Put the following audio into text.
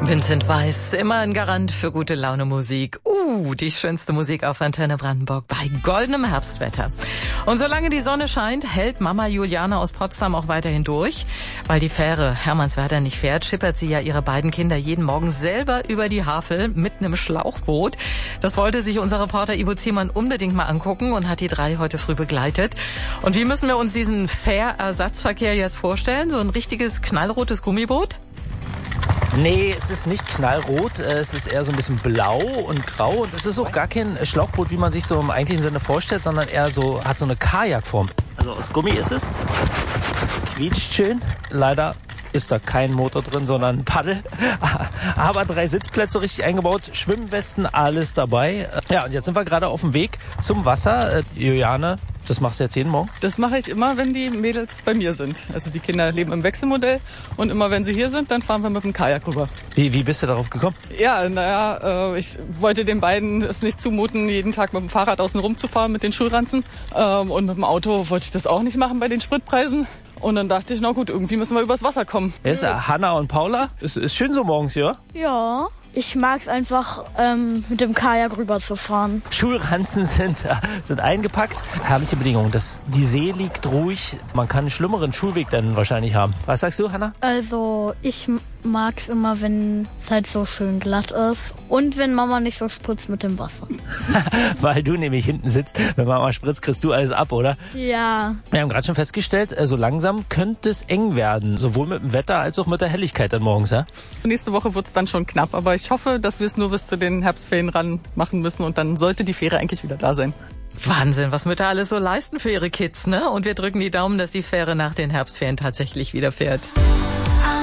Vincent Weiss, immer ein Garant für gute Laune Musik. Die schönste Musik auf Antenne Brandenburg bei goldenem Herbstwetter. Und solange die Sonne scheint, hält Mama Juliane aus Potsdam auch weiterhin durch. Weil die Fähre Hermannswerder nicht fährt, schippert sie ja ihre beiden Kinder jeden Morgen selber über die Havel mit einem Schlauchboot. Das wollte sich unser Reporter Ivo Ziemann unbedingt mal angucken und hat die drei heute früh begleitet. Und wie müssen wir uns diesen Fährersatzverkehr jetzt vorstellen? So ein richtiges knallrotes Gummiboot? Nee, es ist nicht knallrot, es ist eher so ein bisschen blau und grau und es ist auch gar kein Schlauchboot, wie man sich so im eigentlichen Sinne vorstellt, sondern eher so, hat so eine Kajakform. Also aus Gummi ist es, quietscht schön, leider ist da kein Motor drin, sondern ein Paddel, aber 3 Sitzplätze richtig eingebaut, Schwimmwesten, alles dabei. Ja, und jetzt sind wir gerade auf dem Weg zum Wasser. Juliane, das machst du jetzt jeden Morgen? Das mache ich immer, wenn die Mädels bei mir sind. Also die Kinder leben im Wechselmodell und immer wenn sie hier sind, dann fahren wir mit dem Kajak rüber. Wie bist du darauf gekommen? Ja, ich wollte den beiden es nicht zumuten, jeden Tag mit dem Fahrrad außen rum zu fahren mit den Schulranzen. Und mit dem Auto wollte ich das auch nicht machen bei den Spritpreisen. Und dann dachte ich, na gut, irgendwie müssen wir übers Wasser kommen. Hier ist Hanna und Paula. Ist schön so morgens, ja? Ja, ich mag's einfach, mit dem Kajak rüber zu fahren. Schulranzen sind eingepackt. Herrliche Bedingungen. Die See liegt ruhig. Man kann einen schlimmeren Schulweg dann wahrscheinlich haben. Was sagst du, Hanna? Also, ich mag's immer, wenn es halt so schön glatt ist. Und wenn Mama nicht so spritzt mit dem Wasser. Weil du nämlich hinten sitzt. Wenn Mama spritzt, kriegst du alles ab, oder? Ja. Wir haben gerade schon festgestellt, so langsam könnte es eng werden. Sowohl mit dem Wetter als auch mit der Helligkeit dann morgens, ja? Nächste Woche wird's dann schon knapp, aber ich hoffe, dass wir es nur bis zu den Herbstferien ran machen müssen und dann sollte die Fähre eigentlich wieder da sein. Wahnsinn, was Mütter alles so leisten für ihre Kids, ne? Und wir drücken die Daumen, dass die Fähre nach den Herbstferien tatsächlich wieder fährt.